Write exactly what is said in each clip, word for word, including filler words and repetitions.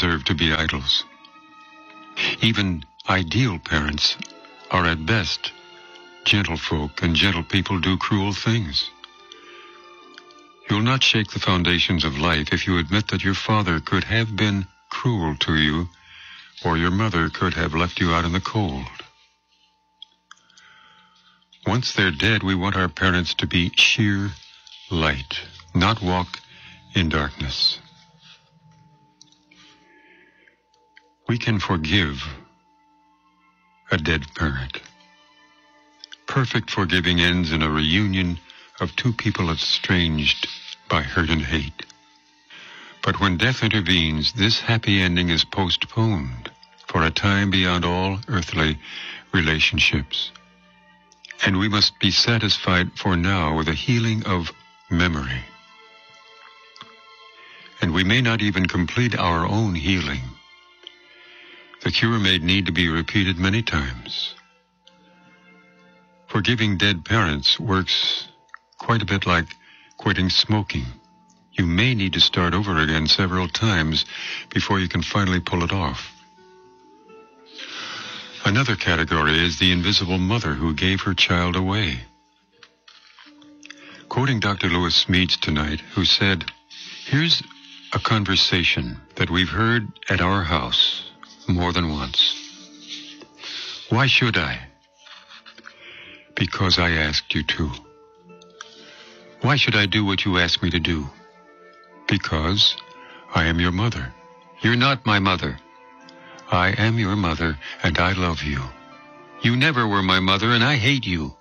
deserve to be idols. Even ideal parents are at best gentle folk, and gentle people do cruel things. You'll not shake the foundations of life if you admit that your father could have been cruel to you, or your mother could have left you out in the cold. Once they're dead, we want our parents to be sheer light, not walk in darkness. We can forgive a dead parent. Perfect forgiving ends in a reunion of two people estranged by hurt and hate. But when death intervenes, this happy ending is postponed for a time beyond all earthly relationships. And we must be satisfied for now with the healing of memory. And we may not even complete our own healing. The cure may need to be repeated many times. Forgiving dead parents works quite a bit like quitting smoking. You may need to start over again several times before you can finally pull it off. Another category is the invisible mother who gave her child away. Quoting Doctor Lewis Smedes tonight, who said, "Here's a conversation that we've heard at our house more than once. Why should I? Because I asked you to. Why should I do what you asked me to do? Because I am your mother. You're not my mother. I am your mother, and I love you. You never were my mother, and I hate you."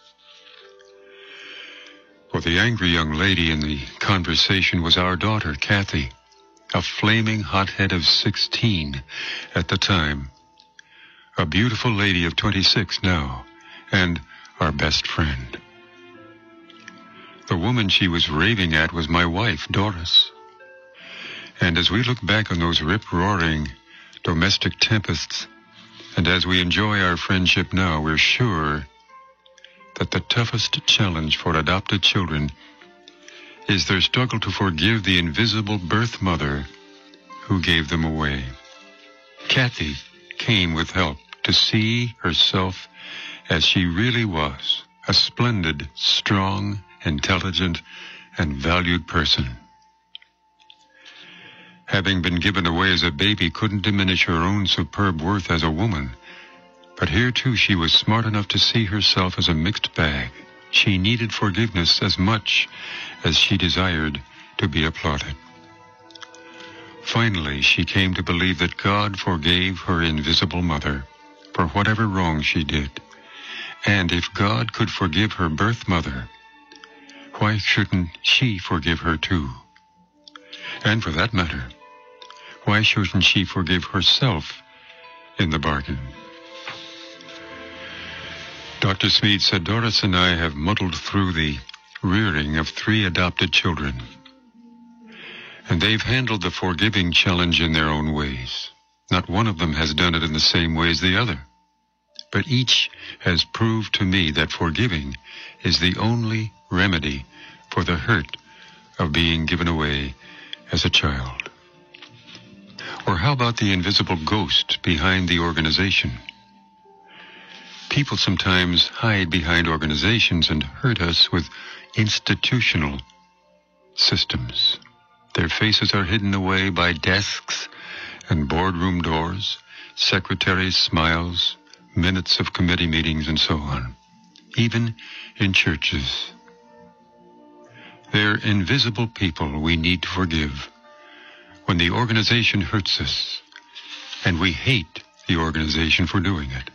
Well, the angry young lady in the conversation was our daughter, Kathy, a flaming hothead of sixteen at the time, a beautiful lady of twenty-six now, and our best friend. The woman she was raving at was my wife, Doris. And as we look back on those rip-roaring domestic tempests, and as we enjoy our friendship now, we're sure that the toughest challenge for adopted children is their struggle to forgive the invisible birth mother who gave them away. Kathy came with help to see herself as she really was, a splendid, strong, intelligent, and valued person. Having been given away as a baby couldn't diminish her own superb worth as a woman, but here too she was smart enough to see herself as a mixed bag. She needed forgiveness as much as she desired to be applauded. Finally, she came to believe that God forgave her invisible mother for whatever wrong she did. And if God could forgive her birth mother, why shouldn't she forgive her too? And for that matter, why shouldn't she forgive herself in the bargain? Doctor Smedes said, "Doris and I have muddled through the rearing of three adopted children, and they've handled the forgiving challenge in their own ways. Not one of them has done it in the same way as the other, but each has proved to me that forgiving is the only remedy for the hurt of being given away as a child." Or how about the invisible ghost behind the organization? People sometimes hide behind organizations and hurt us with institutional systems. Their faces are hidden away by desks and boardroom doors, secretaries' smiles, minutes of committee meetings, and so on, even in churches. They're invisible people we need to forgive when the organization hurts us, and we hate the organization for doing it.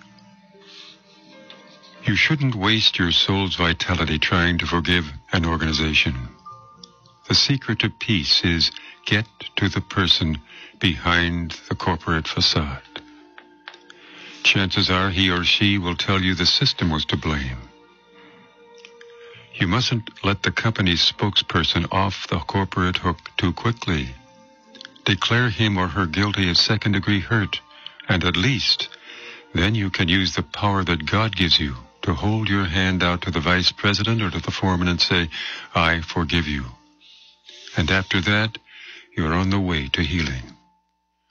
You shouldn't waste your soul's vitality trying to forgive an organization. The secret to peace is get to the person behind the corporate facade. Chances are he or she will tell you the system was to blame. You mustn't let the company's spokesperson off the corporate hook too quickly. Declare him or her guilty of second-degree hurt, and at least then you can use the power that God gives you to hold your hand out to the vice president or to the foreman and say, "I forgive you." And after that, you're on the way to healing.